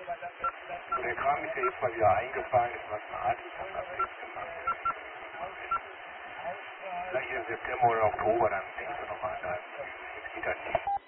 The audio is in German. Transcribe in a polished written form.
So, der Kram ist ja jetzt mal wieder eingefallen, ist was eine Art, ich habe einen Update gemacht. Vielleicht im September oder Oktober, dann denkst du nochmal an das. Jetzt geht das nicht.